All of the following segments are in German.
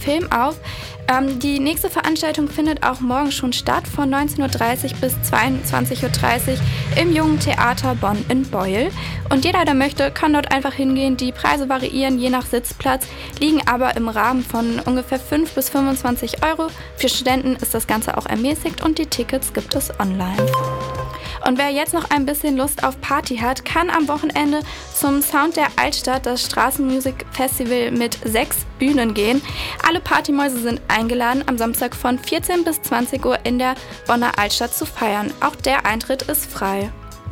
Film auf. Die nächste Veranstaltung findet auch morgen schon statt, von 19.30 Uhr bis 22.30 Uhr im Jungen Theater Bonn in Beuel. Und jeder, der möchte, kann dort einfach hingehen. Die Preise variieren je nach Sitzplatz, liegen aber im Rahmen von ungefähr 5 bis 25 Euro. Für Studenten ist das Ganze auch ermäßigt und die Tickets gibt es online. Und wer jetzt noch ein bisschen Lust auf Party hat, kann am Wochenende zum Sound der Altstadt, das Straßenmusikfestival mit 6 Bühnen gehen. Alle Partymäuse sind eingeladen, am Samstag von 14 bis 20 Uhr in der Bonner Altstadt zu feiern. Auch der Eintritt ist frei.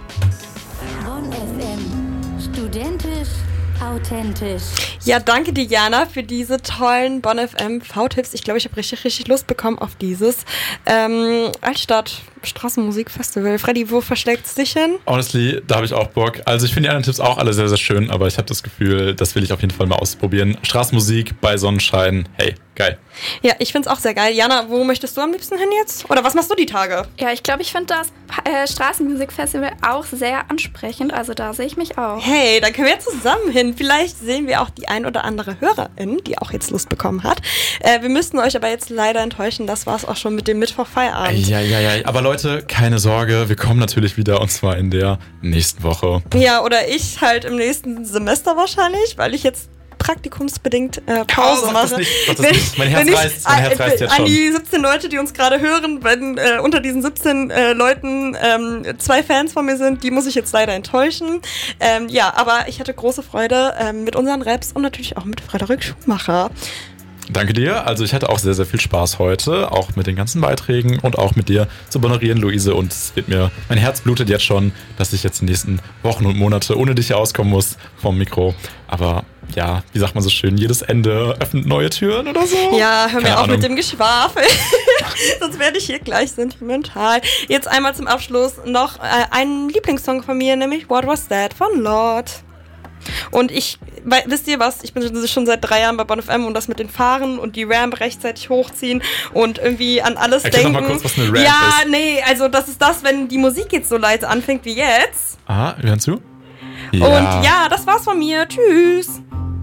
Bonn FM. Studentisch, authentisch. Ja, danke Diana für diese tollen Bonn FM V-Tipps. Ich glaube, ich habe richtig Lust bekommen auf dieses Altstadt Straßenmusikfestival. Freddy, wo verschlägt's dich hin? Honestly, da habe ich auch Bock. Also ich finde die anderen Tipps auch alle sehr, sehr schön, aber ich habe das Gefühl, das will ich auf jeden Fall mal ausprobieren. Straßenmusik bei Sonnenschein, hey, geil. Ja, ich finde es auch sehr geil. Jana, wo möchtest du am liebsten hin jetzt? Oder was machst du die Tage? Ja, ich glaube, ich finde das Straßenmusikfestival auch sehr ansprechend, also da sehe ich mich auch. Hey, dann können wir jetzt zusammen hin. Vielleicht sehen wir auch die ein oder andere Hörerin, die auch jetzt Lust bekommen hat. Wir müssten euch aber jetzt leider enttäuschen, das war's auch schon mit dem Mittwoch-Feierabend. Ja, aber Leute, keine Sorge, wir kommen natürlich wieder und zwar in der nächsten Woche. Ja, oder ich halt im nächsten Semester wahrscheinlich, weil ich jetzt praktikumsbedingt Pause mache. Sag das nicht. Mein Herz reißt jetzt schon. An die 17 Leute, die uns gerade hören, wenn unter diesen 17 Leuten 2 Fans von mir sind, die muss ich jetzt leider enttäuschen. Ja, aber ich hatte große Freude mit unseren Raps und natürlich auch mit Frederik Schumacher. Danke dir. Also ich hatte auch sehr, sehr viel Spaß heute, auch mit den ganzen Beiträgen und auch mit dir zu moderieren, Luise. Und es wird mir, mein Herz blutet jetzt schon, dass ich jetzt die nächsten Wochen und Monate ohne dich auskommen muss vom Mikro. Aber ja, wie sagt man so schön, jedes Ende öffnet neue Türen oder so? Ja, hör mir Keine auf Ahnung. mit dem Geschwafel. Sonst werde ich hier gleich sentimental. Jetzt einmal zum Abschluss noch einen Lieblingssong von mir, nämlich What Was That von Lord. Und wisst ihr was, ich bin schon seit 3 Jahren bei Bonn FM und das mit den Fahren und die Ramp rechtzeitig hochziehen und irgendwie an alles denken. Erklär doch mal kurz, was eine Ramp ist. Ja, nee, also das ist das, wenn die Musik jetzt so leise anfängt wie jetzt. Aha, hören zu? Ja. Und ja, das war's von mir. Tschüss.